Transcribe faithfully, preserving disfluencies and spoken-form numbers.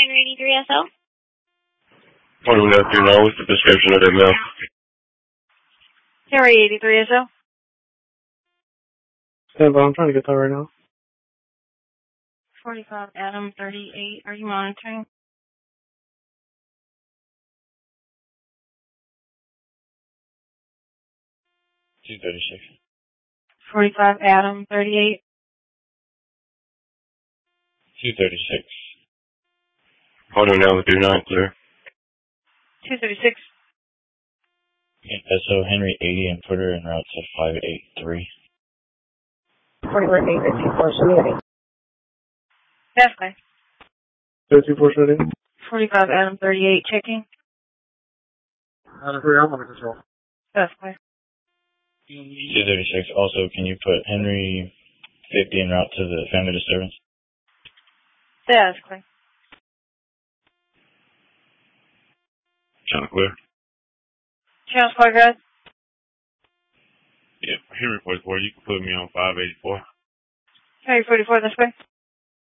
Henry eighty-three S O. What do we have to know? What's the description of that mail? Henry eighty-three S O. Stand by, I'm trying to get that right now. forty-five Adam thirty-eight. Are you monitoring? two thirty-six. forty-five Adam thirty-eight. two thirty-six. Hold on now with your nine clear. two thirty-six. S O Henry eighty and put her en route to five eight three. forty-one eight fifty-four, submitting. That's fine. fifty-four shooting. forty-five Adam thirty-eight, checking. Adam three, I'm under control. That's fine. two thirty-six. Also, can you put Henry fifty en route to the family disturbance? That's clear. Channel clear. Channel's clear, guys. Yeah, Henry forty-four, you can put me on five eighty-four. Henry forty-four, that's clear.